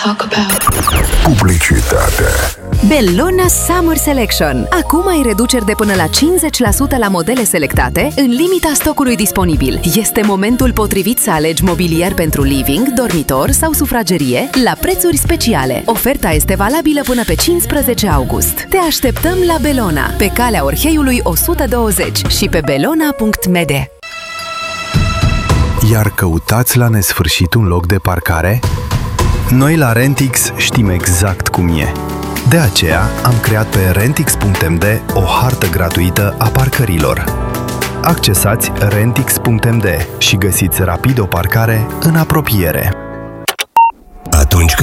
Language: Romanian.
talk about. Publicitate. Bellona Summer Selection. Acum ai reduceri de până la 50% la modele selectate, în limita stocului disponibil. Este momentul potrivit să alegi mobilier pentru living, dormitor sau sufragerie la prețuri speciale. Oferta este valabilă până pe 15 august. Te așteptăm la Bellona, pe calea Orheiului 120 și pe bellona.md. Iar căutați la nesfârșit un loc de parcare? Noi la Rentix știm exact cum e. De aceea am creat pe rentix.md o hartă gratuită a parcărilor. Accesați rentix.md și găsiți rapid o parcare în apropiere. Atunci când